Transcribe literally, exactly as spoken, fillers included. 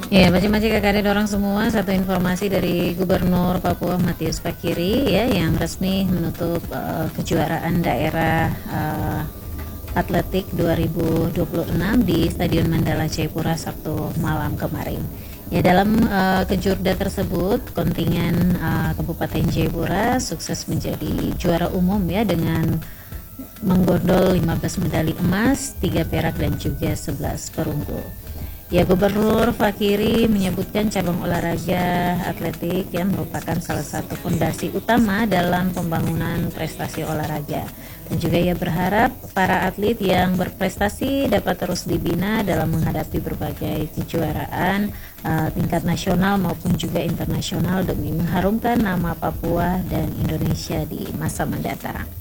Ya, macam-macam kakak dorang semua. Satu informasi dari Gubernur Papua Matius Fakiri ya, yang resmi menutup uh, kejuaraan daerah uh, atletik dua ribu dua puluh enam di Stadion Mandala Jayapura Sabtu malam kemarin. Ya, dalam uh, kejurda tersebut kontingen uh, Kabupaten Jayapura sukses menjadi juara umum ya, dengan menggondol lima belas medali emas, tiga perak dan juga sebelas perunggu. Ya, Gubernur Fakiri menyebutkan cabang olahraga atletik yang merupakan salah satu fondasi utama dalam pembangunan prestasi olahraga. Dan juga ia berharap para atlet yang berprestasi dapat terus dibina dalam menghadapi berbagai kejuaraan uh, tingkat nasional maupun juga internasional demi mengharumkan nama Papua dan Indonesia di masa mendatang.